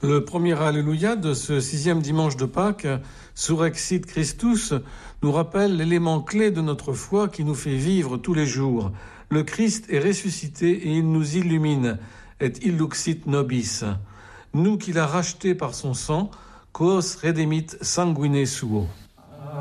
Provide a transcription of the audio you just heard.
Le premier Alléluia de ce 6e dimanche de Pâques, Surrexit Christus, nous rappelle l'élément clé de notre foi qui nous fait vivre tous les jours. Le Christ est ressuscité et il nous illumine, et illuxit nobis. Nous qu'il a rachetés par son sang, quos redemit sanguine suo.